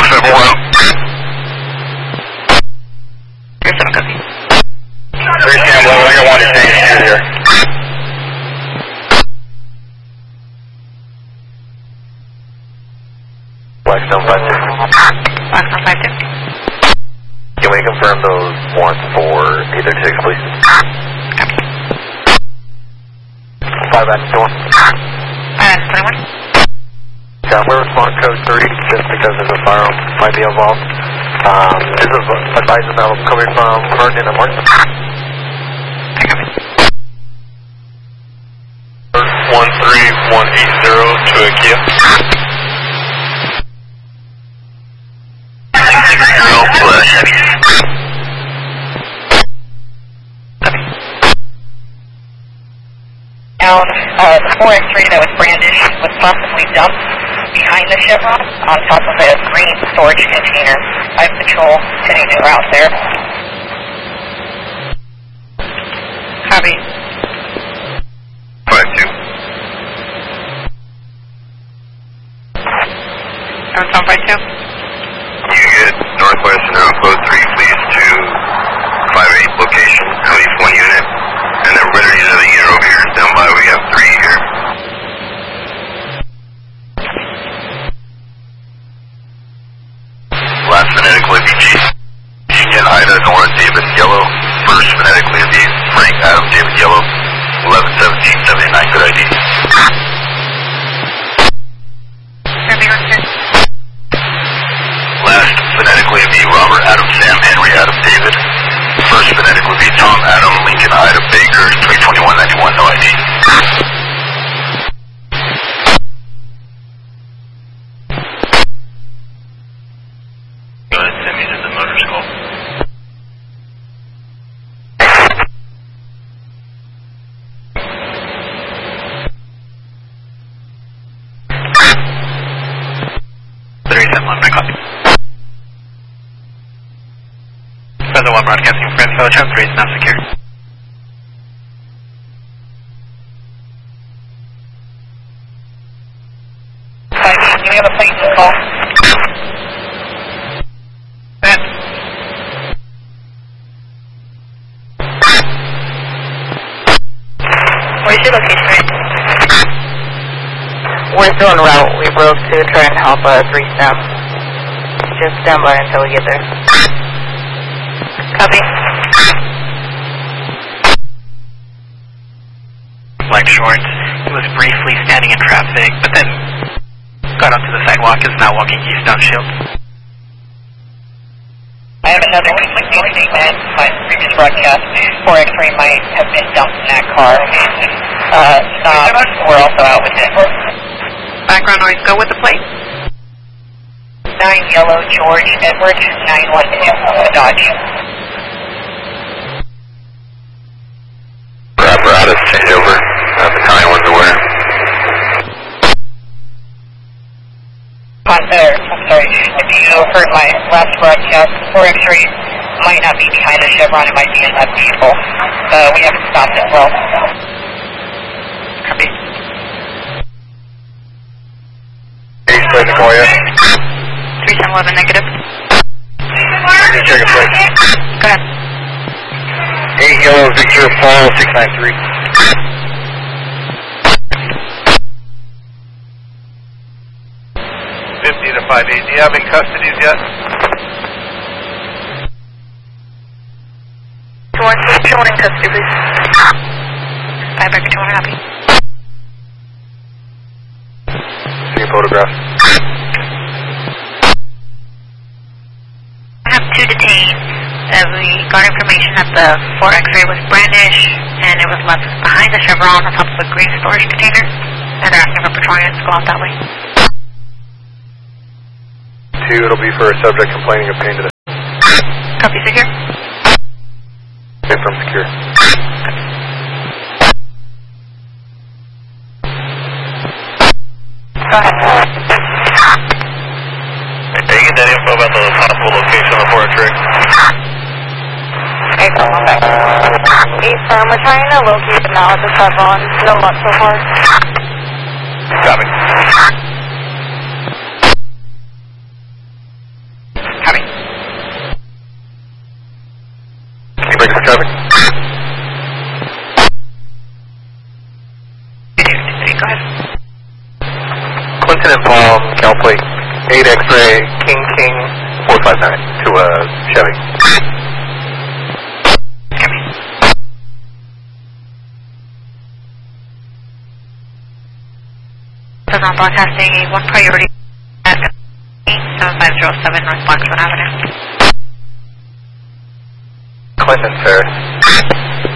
471. Here's 7 copy. 3 Cam 11, I got one exchange here. Blackstone 5-2. Blackstone 5-2. Can we confirm those warrants for 836, please? Copy. 5-21. 21. Yeah, we're response code 3 just because there's a firearm might be involved. This is advising that I'm coming from Vernon and Martin. I copy. 13180 to a Kia. 660 flash. Copy. Down, the 4X3 that was brandished was possibly dumped behind the Chevron on top of a green storage container. I have patrol sitting en route there. Copy. 5-2. 7752. You get Northwest and now code 3, please, to 5-8 location, at least 1 unit. And then we're going to use another unit over here. Stand by, we have 3 here. Last phonetically be G. Union Ida Nora David Yellow. First phonetically be Frank Adam David Yellow. 11-17-79, good ID. Last phonetically be Robert Adam Sam Henry Adam David. First phonetically be Tom Adam Lincoln Ida Baker 32191, no ID. Go ahead, send me to the motor school. I copy. Feather 1 broadcasting from Feather Chop 3 is now secure. Do we have a plate to call? That. Where's your location, right? We're still en route. We broke to try and help 3-stem. Just stand by until we get there. Copy. Black shorts. He was briefly standing in traffic, but then got onto the sidewalk, is now walking eastbound Shields. I have another conflicting statement. My previous broadcast, 4X3 might have been dumped in that car. We're also out with it. Background noise, go with the plate. 9 Yellow George Edward 912 Dodge. Apparatus changeover. Battalion 1's aware. I'm sorry, if you heard my last broadcast, 4X3 might not be behind the Chevron, it might be in that vehicle. We haven't stopped as well. Copy. East plate for you. 3711 negative. Just check a plate. Go ahead. 8 Yellow Victor Paul 693. to 5-8. Do you have any custodies yet? Someone in custody, please. 5 back to 200, happy. See your photographs. I have 2 detained. We got information that the 4 X-ray was brandished and it was left behind the Chevron on top of a green storage container, and they're asking for Petronians to go out that way. 2, it'll be for a subject complaining of pain to the... Copy, secure. From secure. Go ahead. Can you get that info about the possible location of the 4 X-ray? Hey, come on back. Hey, firm, we're trying to locate them now at the Chevron. No luck so far. Copy. traffic. Go ahead. Clinton and Palm, Cal Plate 8 X-ray, King 459 to Chevy. So now broadcasting a 1 priority at 7507 North Blackstone Avenue. Clinton, sir.